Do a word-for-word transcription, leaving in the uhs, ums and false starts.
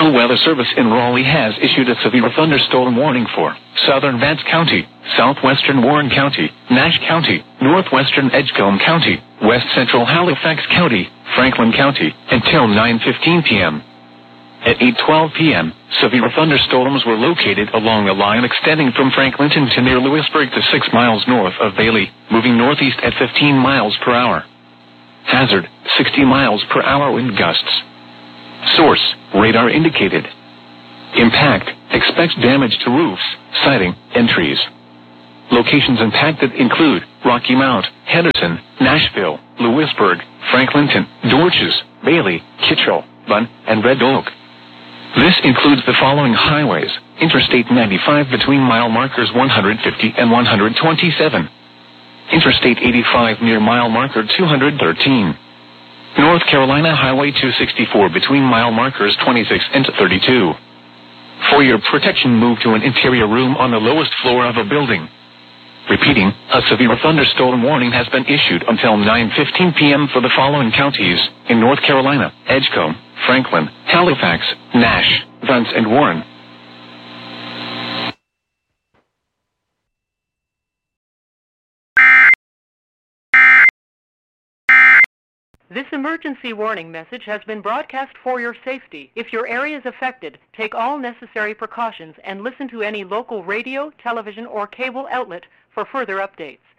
National Weather Service in Raleigh has issued a severe thunderstorm warning for southern Vance County, southwestern Warren County, Nash County, northwestern Edgecombe County, west central Halifax County, Franklin County, until nine fifteen p m At eight twelve p m, severe thunderstorms were located along a line extending from Franklinton to near Lewisburg to six miles north of Bailey, moving northeast at fifteen miles per hour. Hazard, sixty miles per hour wind gusts. Source, radar indicated. Impact, expects damage to roofs, siding, and trees. Locations impacted include Rocky Mount, Henderson, Nashville, Lewisburg, Franklinton, Dorches, Bailey, Kittrell, Bunn, and Red Oak. This includes the following highways: Interstate ninety-five between mile markers one hundred fifty and one hundred twenty-seven. Interstate eighty-five near mile marker two hundred thirteen. North Carolina Highway two sixty-four between mile markers twenty-six and thirty-two. For your protection, move to an interior room on the lowest floor of a building. Repeating, a severe thunderstorm warning has been issued until nine fifteen p m for the following counties in North Carolina: Edgecombe, Franklin, Halifax, Nash, Vance, and Warren. This emergency warning message has been broadcast for your safety. If your area is affected, take all necessary precautions and listen to any local radio, television, or cable outlet for further updates.